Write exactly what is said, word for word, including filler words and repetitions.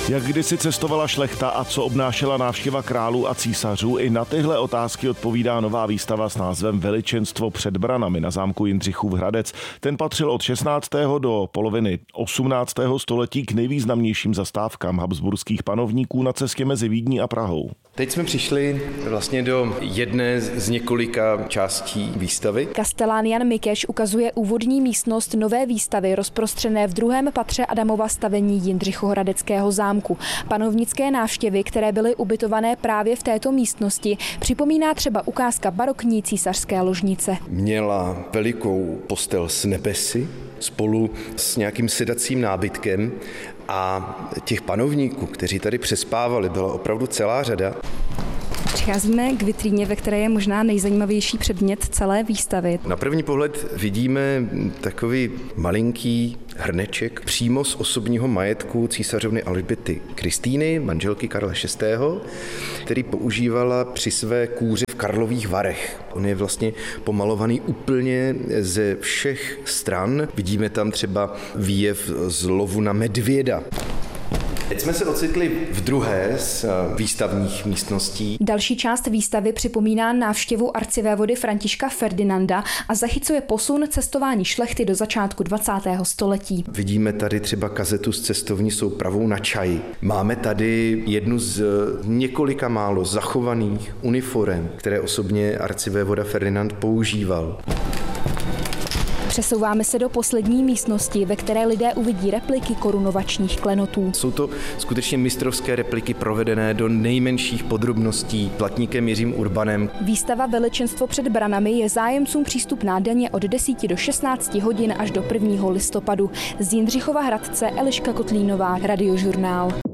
Jak kdysi cestovala šlechta a co obnášela návštěva králů a císařů, i na tyhle otázky odpovídá nová výstava s názvem Veličenstvo před branami na zámku Jindřichův Hradec. Ten patřil od šestnáctého do poloviny osmnáctého století k nejvýznamnějším zastávkám habsburských panovníků na cestě mezi Vídní a Prahou. Teď jsme přišli vlastně do jedné z několika částí výstavy. Kastelán Jan Mikeš ukazuje úvodní místnost nové výstavy rozprostřené v druhém patře Adamova stavení Jindřichohradeckého zámku. Panovnické návštěvy, které byly ubytované právě v této místnosti, připomíná třeba ukázka barokní císařské ložnice. Měla velikou postel s nebesy spolu s nějakým sedacím nábytkem a těch panovníků, kteří tady přespávali, byla opravdu celá řada. Přicházíme k vitríně, ve které je možná nejzajímavější předmět celé výstavy. Na první pohled vidíme takový malinký hrneček přímo z osobního majetku císařovny Alžběty Kristýny, manželky Karla šestého., který používala při své kůři v Karlových Varech. On je vlastně pomalovaný úplně ze všech stran. Vidíme tam třeba výjev z lovu na medvěda. Teď jsme se ocitli v druhé z výstavních místností. Další část výstavy připomíná návštěvu arcivévody Františka Ferdinanda a zachycuje posun cestování šlechty do začátku dvacátého století. Vidíme tady třeba kazetu s cestovní soupravou na čaj. Máme tady jednu z několika málo zachovaných uniforem, které osobně arcivévoda Ferdinand používal. Přesouváme se do poslední místnosti, ve které lidé uvidí repliky korunovačních klenotů. Jsou to skutečně mistrovské repliky provedené do nejmenších podrobností platníkem Jiřím Urbanem. Výstava Veličenstvo před branami je zájemcům přístupná denně od deseti do šestnácti hodin až do prvního listopadu. Z Jindřichova Hradce Eliška Kotlínová, Radiožurnál.